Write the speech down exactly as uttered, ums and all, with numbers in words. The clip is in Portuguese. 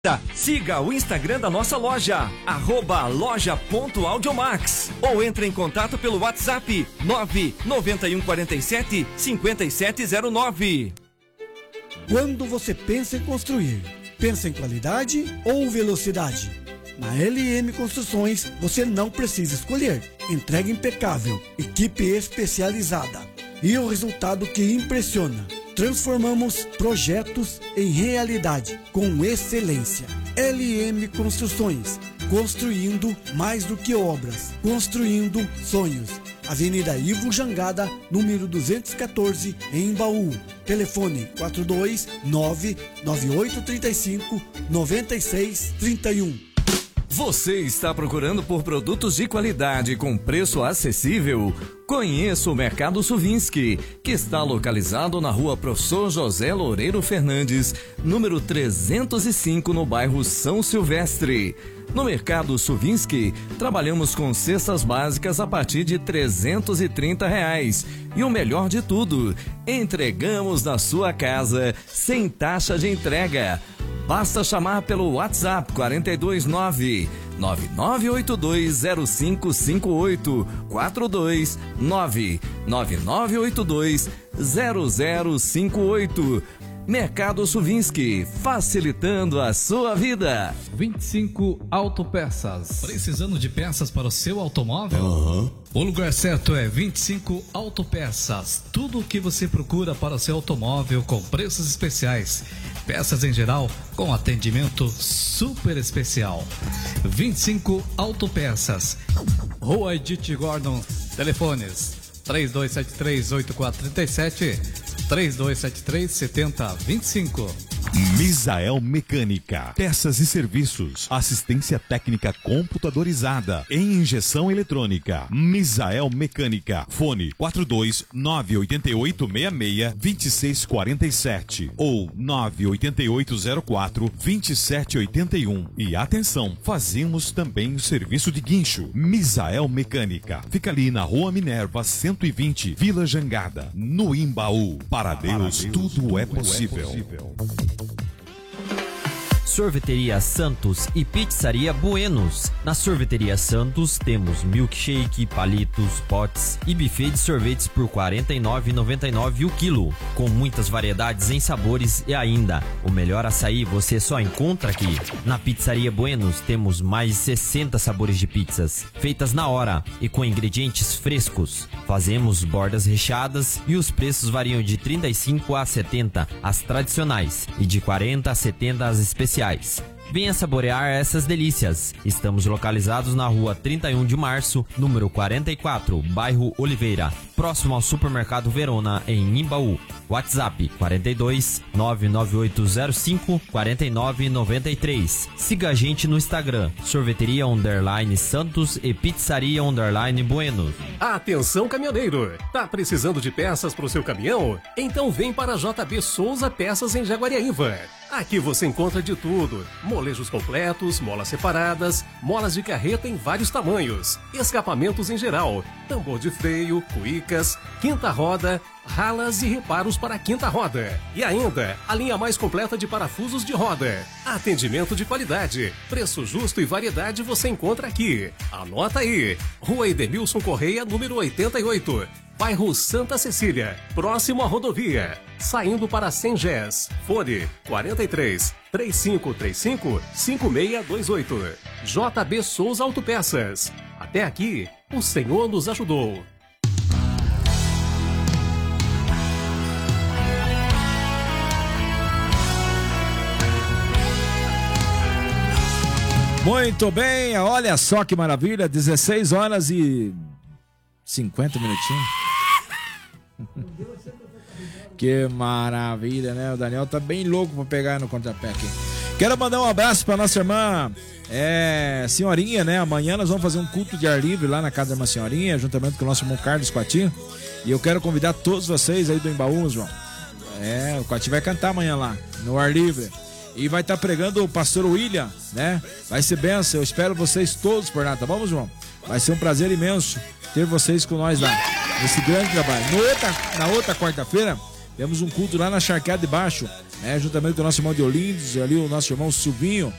Siga o Instagram da nossa loja, arroba loja.audiomax, ou entre em contato pelo WhatsApp nove nove um quatro sete cinco sete zero nove. Quando você pensa em construir, pensa em qualidade ou velocidade? Na L M Construções você não precisa escolher. Entrega impecável, equipe especializada e o resultado que impressiona. Transformamos projetos em realidade com excelência. L M Construções, construindo mais do que obras, construindo sonhos. Avenida Ivo Jangada, número duzentos e quatorze, em Embaú. Telefone quatro dois nove nove oito três cinco nove seis três um. Você está procurando por produtos de qualidade com preço acessível? Conheça o Mercado Suvinski, que está localizado na rua Professor José Loureiro Fernandes, número trezentos e cinco, no bairro São Silvestre. No Mercado Suvinski, trabalhamos com cestas básicas a partir de trezentos e trinta reais. E o melhor de tudo, entregamos na sua casa sem taxa de entrega. Basta chamar pelo WhatsApp quatro dois nove nove nove oito dois zero cinco cinco oito, quatro dois nove nove nove oito dois zero zero cinco oito. Mercado Suvinski, facilitando a sua vida. vinte e cinco Autopeças. Precisando de peças para o seu automóvel? Uhum. O lugar certo é vinte e cinco Autopeças. Tudo o que você procura para o seu automóvel com preços especiais. Peças em geral com atendimento super especial. vinte e cinco Autopeças. Rua Edith Gordon. Telefones três dois sete três oito quatro três sete, três dois sete três sete zero dois cinco. Misael Mecânica, peças e serviços, assistência técnica computadorizada, em injeção eletrônica. Misael Mecânica, fone quatro dois nove oito oito seis seis dois seis quatro sete ou nove oito oito zero quatro dois sete oito um. E atenção, fazemos também o serviço de guincho. Misael Mecânica, fica ali na Rua Minerva cento e vinte, Vila Jangada, no Embaú. Para Deus, Para Deus tudo, tudo é possível. É possível. Sorveteria Santos e Pizzaria Buenos. Na Sorveteria Santos temos milkshake, palitos, potes e buffet de sorvetes por quarenta e nove reais e noventa e nove centavos o quilo, com muitas variedades em sabores e ainda o melhor açaí você só encontra aqui. Na Pizzaria Buenos temos mais de sessenta sabores de pizzas, feitas na hora e com ingredientes frescos. Fazemos bordas recheadas e os preços variam de trinta e cinco a setenta as tradicionais e de quarenta a setenta as especiais. Venha saborear essas delícias. Estamos localizados na rua trinta e um de março, número quarenta e quatro, bairro Oliveira, próximo ao Supermercado Verona, em Embaú. WhatsApp quatro dois nove nove oito zero cinco quatro nove nove três. Siga a gente no Instagram, Sorveteria Underline Santos e Pizzaria Underline Bueno. Atenção, caminhoneiro! Tá precisando de peças para o seu caminhão? Então vem para a J B Souza Peças em Jaguariaíva. Aqui você encontra de tudo: molejos completos, molas separadas, molas de carreta em vários tamanhos, escapamentos em geral, tambor de freio, cuicas, quinta roda, ralas e reparos para a quinta roda. E ainda, a linha mais completa de parafusos de roda. Atendimento de qualidade, preço justo e variedade você encontra aqui. Anota aí: Rua Edenilson Correia, número oitenta e oito, bairro Santa Cecília, próximo à rodovia, saindo para Sengés. Fone quarenta e três, três cinco três cinco, cinco seis dois oito. J B Souza Autopeças. Até aqui, o Senhor nos ajudou. Muito bem, olha só que maravilha, dezesseis horas e cinquenta minutinhos. Que maravilha, né? O Daniel tá bem louco pra pegar no contrapé aqui. Quero mandar um abraço pra nossa irmã é, Senhorinha, né? Amanhã nós vamos fazer um culto de ar livre lá na casa da irmã Senhorinha, juntamente com o nosso irmão Carlos Coatinho. E eu quero convidar todos vocês aí do Embaú, João. É, o Coatinho vai cantar amanhã lá, no ar livre. E vai estar tá pregando o pastor William, né? Vai ser benção, eu espero vocês todos por lá, tá bom, João? Vai ser um prazer imenso ter vocês com nós lá, nesse grande trabalho. No outra, na outra quarta-feira, Temos um culto lá na Charqueada de Baixo, né? Juntamente com o nosso irmão de Olindos, ali o nosso irmão Silvinho,